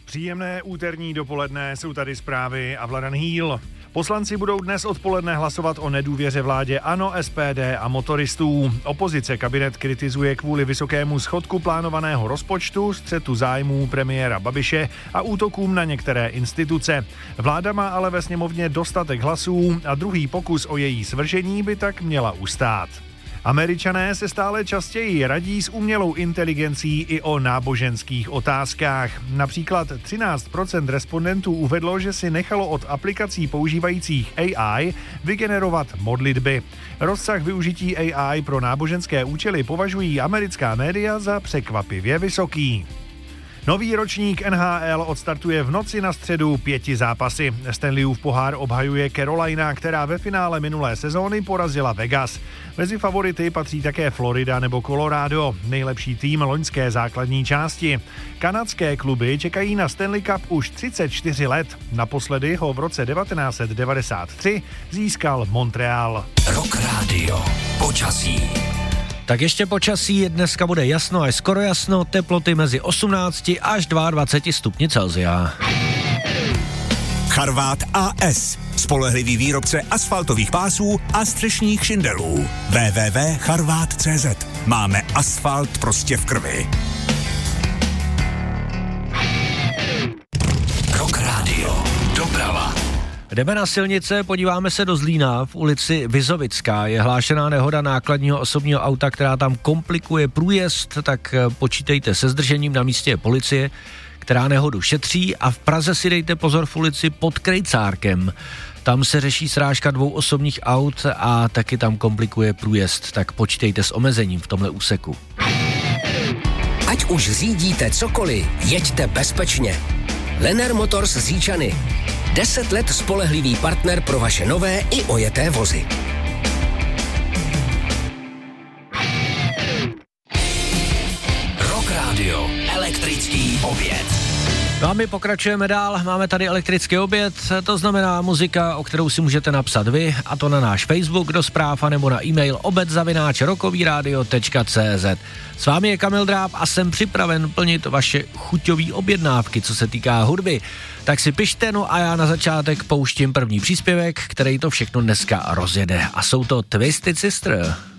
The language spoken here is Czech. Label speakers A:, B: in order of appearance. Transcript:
A: Příjemné úterní dopoledne, jsou tady zprávy a Vladan Hýl. Poslanci budou dnes odpoledne hlasovat o nedůvěře vládě ANO, SPD a motoristů. Opozice kabinet kritizuje kvůli vysokému schodku plánovaného rozpočtu, střetu zájmů premiéra Babiše a útokům na některé instituce. Vláda má ale ve sněmovně dostatek hlasů a druhý pokus o její svržení by tak měla ustát. Američané se stále častěji radí s umělou inteligencí i o náboženských otázkách. Například 13% respondentů uvedlo, že si nechalo od aplikací používajících AI vygenerovat modlitby. Rozsah využití AI pro náboženské účely považují americká média za překvapivě vysoký. Nový ročník NHL odstartuje v noci na středu 5 zápasy. Stanleyův pohár obhajuje Carolina, která ve finále minulé sezóny porazila Vegas. Mezi favority patří také Florida nebo Colorado, nejlepší tým loňské základní části. Kanadské kluby čekají na Stanley Cup už 34 let. Naposledy ho v roce 1993 získal Montreal.
B: Rock Radio. Počasí.
C: Tak ještě počasí, dneska bude jasno až skoro jasno, teploty mezi 18 až 22 stupni Celsia.
B: Charvát AS, spolehlivý výrobce asfaltových pásů a střešních šindelů. www.charvát.cz. Máme asfalt prostě v krvi. Rock Radio. Doprava.
C: Jdeme na silnice, podíváme se do Zlína. V ulici Vizovická je hlášená nehoda nákladního osobního auta, která tam komplikuje průjezd, tak počítejte se zdržením, na místě je policie, která nehodu šetří, a v Praze si dejte pozor v ulici Pod Krejcárkem. Tam se řeší srážka 2 osobních aut a taky tam komplikuje průjezd, tak počítejte s omezením v tomhle úseku.
D: Ať už řídíte cokoliv, jeďte bezpečně. Lenner Motors z Říčany. 10 let spolehlivý partner pro vaše nové i ojeté vozy.
B: Rock Radio. Elektrický oběd.
C: No a my pokračujeme dál, máme tady elektrický oběd, to znamená muzika, o kterou si můžete napsat vy, a to na náš Facebook do zpráv nebo na e-mail obed@rockovyradio.cz. S vámi je Kamil Dráb a jsem připraven plnit vaše chuťové objednávky, co se týká hudby. Tak si pište, no a já na začátek pouštím první příspěvek, který to všechno dneska rozjede, a jsou to Twisted Sister.